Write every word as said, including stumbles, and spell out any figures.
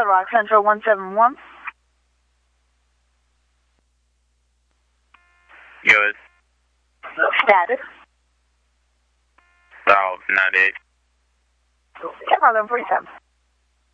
Solid Rock Central one seven one. Good. Status. South ninety-eight. ten eleven forty-seven.